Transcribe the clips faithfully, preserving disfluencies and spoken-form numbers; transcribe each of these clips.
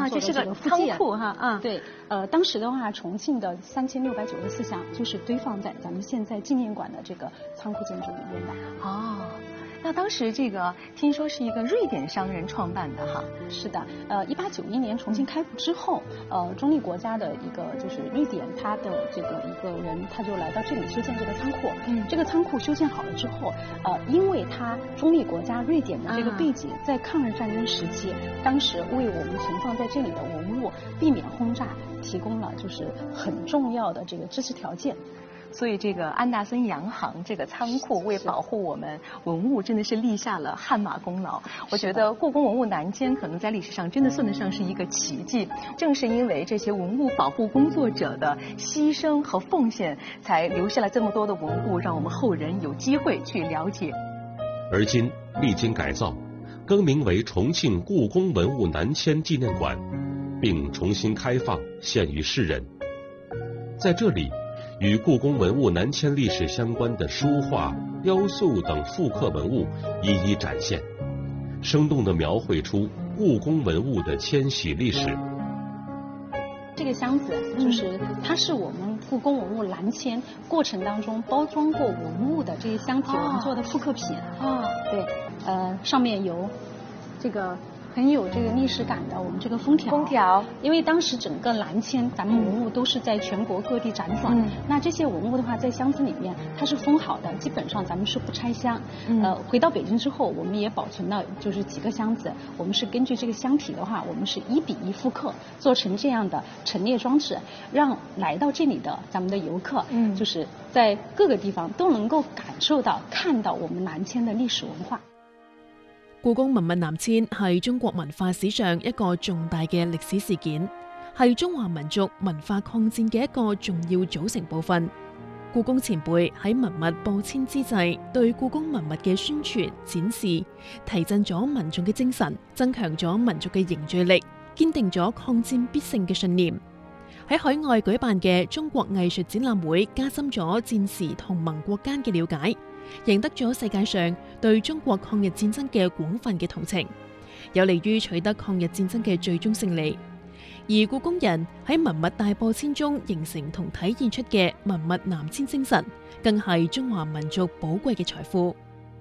作的这个仓库哈啊。 对，呃，当时的话，重庆的三千六百九十四箱就是堆放在咱们现在纪念馆的这个仓库建筑里面的。 哦。那当时这个听说是一个瑞典商人创办的哈。 是的，呃，一八九一年重庆开埠之后，呃，中立国家的一个就是瑞典，他的这个一个人，他就来到这里修建这个仓库。嗯，这个仓库修建好了之后，呃，因为他中立国家瑞典的这个背景，在抗日战争时期，当时为我们存放在这里的文物避免轰炸，提供了就是很重要的这个支持条件。 所以这个安达森洋行这个仓库为保护我们文物，真的是立下了汗马功劳。我觉得故宫文物南迁可能在历史上真的算得上是一个奇迹。正是因为这些文物保护工作者的牺牲和奉献，才留下了这么多的文物，让我们后人有机会去了解。 而今历经改造，更名为重庆故宫文物南迁纪念馆，并重新开放献于世人。在这里，与故宫文物南迁历史相关的书画、雕塑等复刻文物一一展现，生动地描绘出故宫文物的迁徙历史。 这个箱子就是它是我们故宫文物南迁过程当中包装过文物的这些箱体，我们做的复刻品。 哦， 对，呃，上面有这个很有这个历史感的我们这个封条。 封条，因为当时整个南迁，咱们文物都是在全国各地辗转。嗯，那这些文物的话，在箱子里面它是封好的，基本上咱们是不拆箱。嗯，呃，回到北京之后，我们也保存了就是几个箱子，我们是根据这个箱体的话，我们是一比一复刻，做成这样的陈列装置，让来到这里的咱们的游客，嗯，就是在各个地方都能够感受到、看到我们南迁的历史文化。 故宮文物南遷係中國文化史上一個重大嘅歷史事件，係中華民族文化抗戰嘅一個重要組成部分。故宮前輩喺文物播遷之際，對故宮文物嘅宣傳展示，提振咗民眾嘅精神，增強咗民族嘅凝聚力，堅定咗抗戰必勝嘅信念。喺海外舉辦嘅中國藝術展覽會，加深咗戰時同盟國間嘅了解，贏得咗世界上對中國抗日戰爭嘅廣泛嘅同情，有利於取得抗日戰爭嘅最終勝利。而故宮人喺文物大播遷中形成同體現出嘅文物南遷精神，更係中華民族寶貴嘅財富。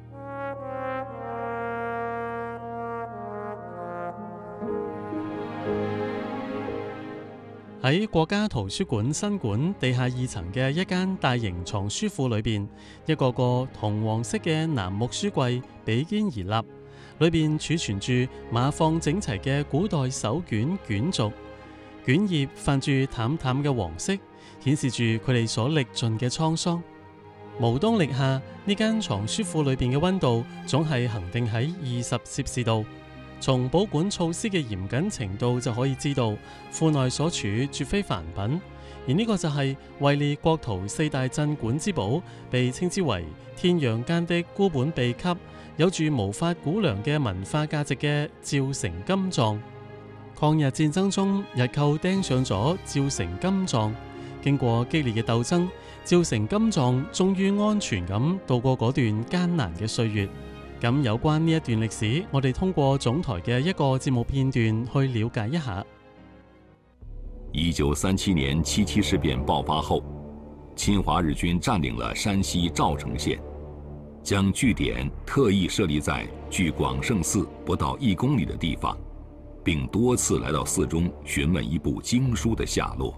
喺國家圖書館新館地下二層嘅一間大型藏書庫裏邊，一個個銅黃色嘅楠木書櫃比肩而立，裏邊儲存住碼放整齊嘅古代手卷卷軸，卷葉泛住淡淡嘅黃色，顯示住佢哋所歷盡嘅滄桑。無冬歷下，呢間藏書庫裏邊嘅溫度總係恒定喺二十攝氏度。從保管措施嘅嚴謹程度就可以知道，庫內所儲絕非凡品，而呢個就係位列國圖四大鎮館之寶，被稱之為天陽間的孤本秘笈，有住無法估量嘅文化價值嘅趙成金藏。抗日戰爭中，日寇釘上咗趙成金藏，經過激烈嘅鬥爭，趙成金藏終於安全咁度過嗰段艱難嘅歲月。咁有關呢一段歷史，我哋通過總台嘅一個節目片段去了解一下。 一九三七年七七事變爆發後，侵華日軍佔領了山西趙城縣，將據點特意設立在距廣勝寺不到一公里的地方，並多次來到寺中詢問一部經書的下落。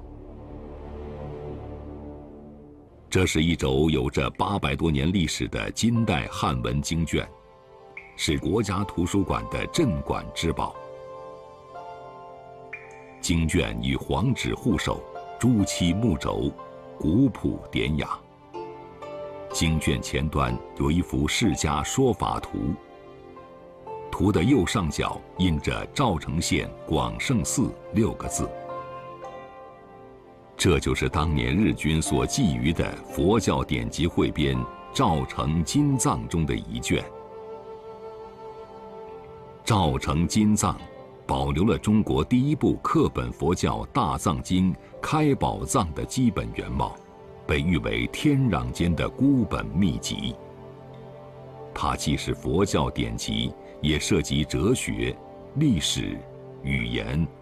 這是一軸有着八百多年歷史的金代漢文經卷，是國家圖書館的鎮館之寶。經卷以黃紙護手，朱漆木軸，古樸典雅。經卷前端有一幅釋迦說法圖，圖的右上角印着趙城縣廣勝寺六個字。這就是當年日軍所覬覦的佛教典籍彙編《趙城金藏》中的一卷。趙城金藏保留了中國第一部課本佛教大藏經開寶藏的基本原貌，被譽為天壤間的孤本秘籍。它既是佛教典籍，也涉及哲學、歷史、語言